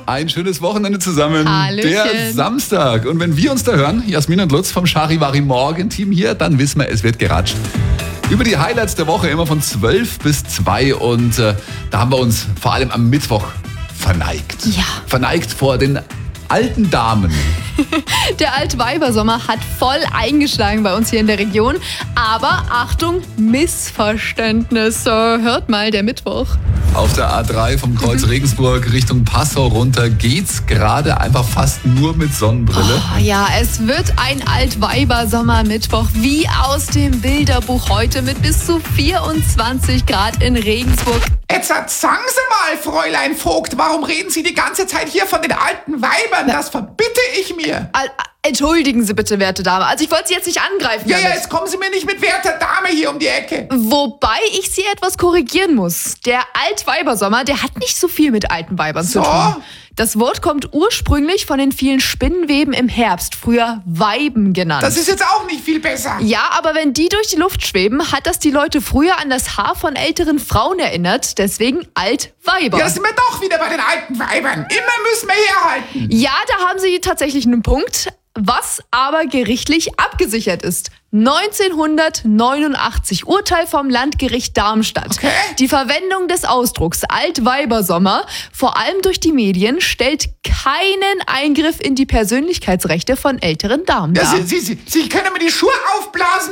Ein schönes Wochenende zusammen. Hallöchen. Der Samstag. Und wenn wir uns da hören, Jasmin und Lutz vom Charivari Morgen-Team hier, dann wissen wir, es wird geratscht. Über die Highlights der Woche immer von 12 bis 2 und da haben wir uns vor allem am Mittwoch verneigt. Ja. Verneigt vor den alten Damen. Der Altweibersommer hat voll eingeschlagen bei uns hier in der Region. Aber Achtung, Missverständnisse. Hört mal, der Mittwoch. Auf der A3 vom Kreuz Regensburg Richtung Passau runter geht's gerade einfach fast nur mit Sonnenbrille. Oh, ja, es wird ein Altweibersommer-Mittwoch wie aus dem Bilderbuch heute mit bis zu 24 Grad in Regensburg. Jetzt sagen Sie mal, Fräulein Vogt, warum reden Sie die ganze Zeit hier von den alten Weibern? Das verbitte ich mir. Entschuldigen Sie bitte, werte Dame. Also ich wollte Sie jetzt nicht angreifen. Ja, damit. jetzt kommen Sie mir nicht mit werter Dame hier um die Ecke. Wobei ich Sie etwas korrigieren muss. Der Altweibersommer, der hat nicht so viel mit alten Weibern zu tun. Das Wort kommt ursprünglich von den vielen Spinnweben im Herbst, früher Weiben genannt. Das ist jetzt auch nicht viel besser. Ja, aber wenn die durch die Luft schweben, hat das die Leute früher an das Haar von älteren Frauen erinnert. Deswegen Altweiber. Ja, sind wir doch wieder bei den alten Weibern. Immer müssen wir herhalten. Ja, da haben Sie tatsächlich einen Punkt. Was aber gerichtlich abgesichert ist. 1989, Urteil vom Landgericht Darmstadt. Okay. Die Verwendung des Ausdrucks Altweibersommer, vor allem durch die Medien, stellt keinen Eingriff in die Persönlichkeitsrechte von älteren Damen dar. Ja, Sie können mir die Schuhe aufblasen.